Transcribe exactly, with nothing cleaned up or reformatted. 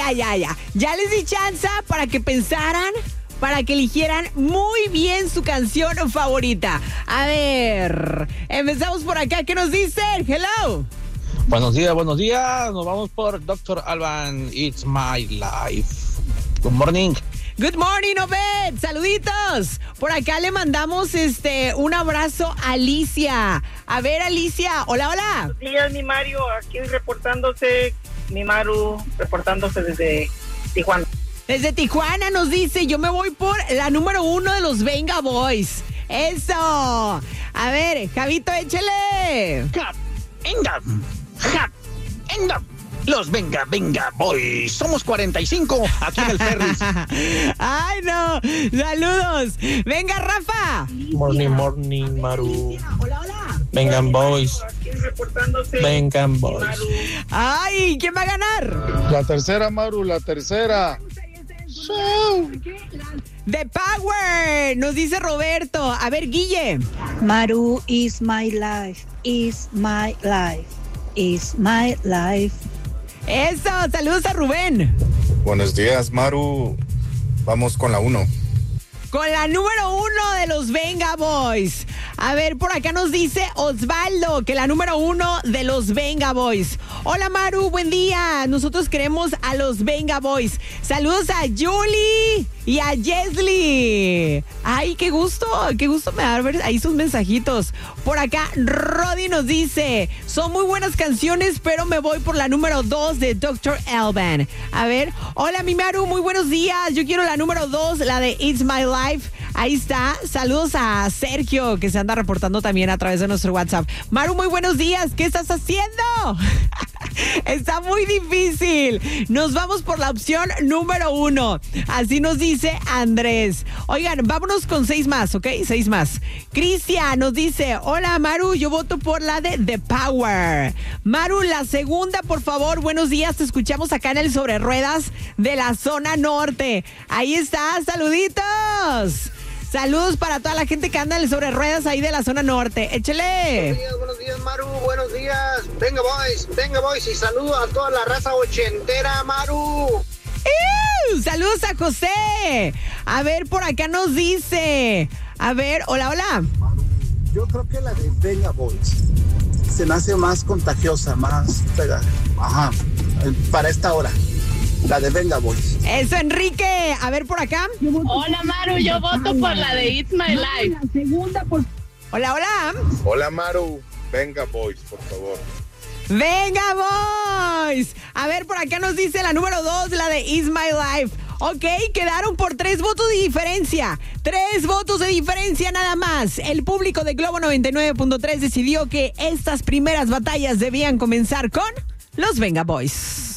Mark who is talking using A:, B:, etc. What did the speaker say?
A: ya, ya, ya. Ya les di chance para que pensaran, para que eligieran muy bien su canción favorita. A ver, empezamos por acá. ¿Qué nos dicen? Hello.
B: Buenos días, buenos días. Nos vamos por doctor Alban, It's My Life. Good morning.
A: Good morning, Obed. Saluditos. Por acá le mandamos este un abrazo a Alicia. A ver, Alicia. Hola, hola.
C: Buenos días, mi Mario. Aquí reportándose, mi Maru, reportándose desde Tijuana.
A: Desde Tijuana nos dice, yo me voy por la número uno de los Venga Boys. Eso. A ver, Javito, échale.
B: Ja, venga, ja, venga. Los Venga, Venga Boys. Somos cuarenta y cinco aquí en el Ferris.
A: Ay, no. Saludos. Venga, Rafa.
D: Morning, morning, Maru.
A: Hola, hola.
D: Vengan Boys.
C: Aquí reportándose.
D: Vengan Boys.
A: Ay, ¿quién va a ganar?
E: La tercera, Maru, la tercera.
A: The Power, nos dice Roberto. A ver, Guille.
F: Maru is my life, is my life, is my life.
A: Eso, saludos a Rubén.
E: Buenos días, Maru. Vamos con la uno.
A: Con la número uno de los Venga Boys. A ver, por acá nos dice Osvaldo que la número uno de los Venga Boys. Hola, Maru, buen día. Nosotros queremos a los Venga Boys. Saludos a Julie y a Jesly. Ay, qué gusto, qué gusto me da ver ahí sus mensajitos. Por acá, Roddy nos dice, son muy buenas canciones, pero me voy por la número dos de doctor Alban. A ver, hola, mi Maru, muy buenos días. Yo quiero la número dos, la de It's My Life. Ahí está. Saludos a Sergio, que se anda reportando también a través de nuestro WhatsApp. Maru, muy buenos días. ¿Qué estás haciendo? Está muy difícil. Nos vamos por la opción número uno. Así nos dice Andrés. Oigan, vámonos con seis más, ¿ok? Seis más. Cristian nos dice, hola, Maru, yo voto por la de The Power. Maru, la segunda, por favor. Buenos días, te escuchamos acá en el Sobre Ruedas de la zona norte. Ahí está, saluditos. Saludos para toda la gente que anda en el Sobre Ruedas ahí de la zona norte. Échele.
G: Buenos días, buenos días, Maru. Buenos días. Venga, boys. Venga, boys. Y saludos a toda la raza ochentera, Maru.
A: ¡Ew! Saludos a José. A ver, por acá nos dice. A ver, hola, hola.
H: Maru, yo creo que la de Venga Boys se me hace más contagiosa, más pega. Ajá. Para esta hora. La de Venga Boys.
A: Eso, Enrique. A ver, por acá.
I: Hola, Maru. Yo voto por la de It's My Life.
A: La segunda por... Hola, hola.
E: Hola, Maru. Venga Boys, por favor.
A: Venga, boys. A ver, por acá nos dice la número dos, la de It's My Life. Ok, quedaron por tres votos de diferencia. Tres votos de diferencia nada más. El público de Globo noventa y nueve punto tres decidió que estas primeras batallas debían comenzar con los Venga Boys.